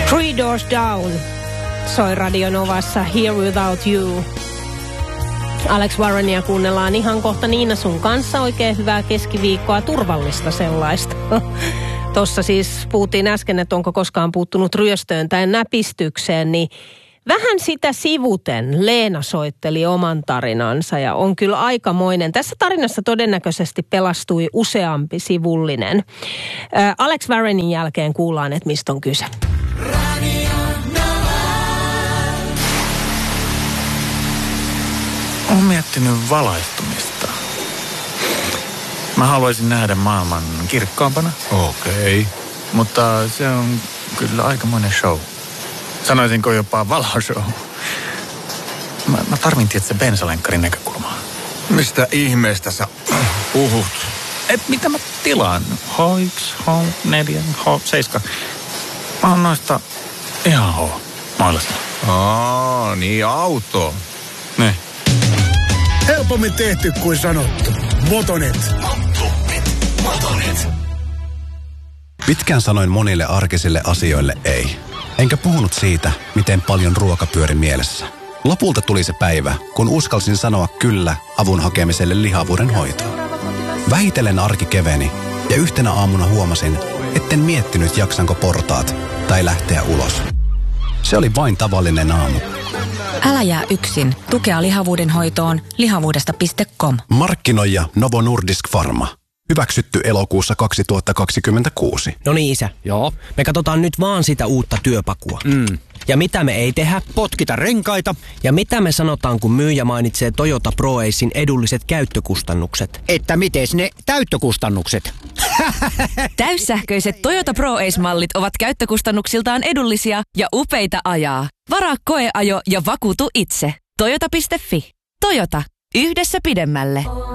Three Doors Down soi Radio Novassa Here Without You. Alex Warrenia kuunnellaan ihan kohta Niina sun kanssa. Oikein hyvää keskiviikkoa, turvallista sellaista. Tuossa siis puhuttiin äsken, että onko koskaan puuttunut ryöstöön tai näpistykseen, niin vähän sitä sivuten Leena soitteli oman tarinansa ja on kyllä aikamoinen. Tässä tarinassa todennäköisesti pelastui useampi sivullinen. Alex Warrenin jälkeen kuullaan, että mistä on kyse. Olen miettinyt valaistumista. Mä haluaisin nähdä maailman kirkkaampana. Okei. Mutta se on kyllä aikamoinen show. Sanoisinko jopa valoshow. Mä tarvin tietysti bensalenkkarin näkökulmaa. Mistä ihmeestä sä puhut? Mitä mä tilaan? H1, H4, H7. Mä oon noista ihan H-mailassa. Niin auto. Ne. Helpommin tehty kuin sanottu. Motonet. Pitkään sanoin monille arkisille asioille ei. Enkä puhunut siitä, miten paljon ruoka pyöri mielessä. Lopulta tuli se päivä, kun uskalsin sanoa kyllä avun hakemiselle lihavuuden hoitoon. Vähitellen arki keveni ja yhtenä aamuna huomasin, etten miettinyt jaksanko portaat tai lähteä ulos. Se oli vain tavallinen aamu. Älä jää yksin. Tukea lihavuuden hoitoon lihavuudesta.com. Markkinoija Novo Nordisk Pharma. Hyväksytty elokuussa 2026. No niin, isä. Joo. Me katsotaan nyt vaan sitä uutta työpakua. Ja mitä me ei tehdä? Potkita renkaita. Ja mitä me sanotaan, kun myyjä mainitsee Toyota ProAcen edulliset käyttökustannukset? Että mites ne täyttökustannukset? Täyssähköiset Toyota ProAce-mallit ovat käyttökustannuksiltaan edullisia ja upeita ajaa. Varaa koeajo ja vakuutu itse. Toyota.fi. Toyota. Yhdessä pidemmälle.